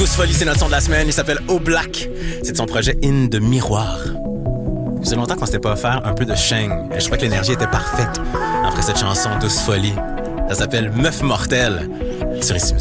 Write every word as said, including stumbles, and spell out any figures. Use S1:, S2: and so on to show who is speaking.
S1: Douce Folie, c'est notre son de la semaine. Il s'appelle O Black. C'est de son projet In de Miroir. Ça faisait longtemps qu'on s'était pas offert un peu de Sheng. Je crois que l'énergie était parfaite après cette chanson Douce Folie. Ça s'appelle Meuf Mortelle sur Ici